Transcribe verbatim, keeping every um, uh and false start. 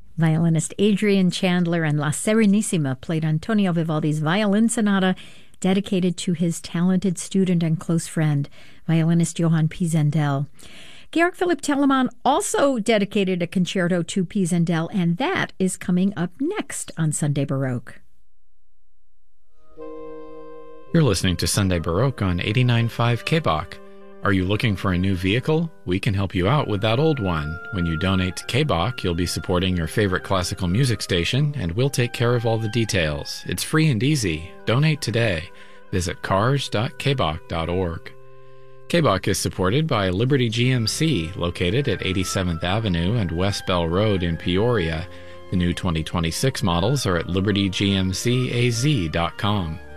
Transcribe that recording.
Violinist Adrian Chandler and La Serenissima played Antonio Vivaldi's violin sonata dedicated to his talented student and close friend, violinist Johann Pisendel. Georg Philipp Telemann also dedicated a concerto to Pisendel, and that is coming up next on Sunday Baroque. You're listening to Sunday Baroque on eighty-nine point five K B O C. Are you looking for a new vehicle? We can help you out with that old one. When you donate to K B O C, you'll be supporting your favorite classical music station, and we'll take care of all the details. It's free and easy. Donate today. Visit cars dot k b o c dot org. K B O C is supported by Liberty G M C, located at eighty-seventh Avenue and West Bell Road in Peoria. The new twenty twenty-six models are at liberty g m c a z dot com.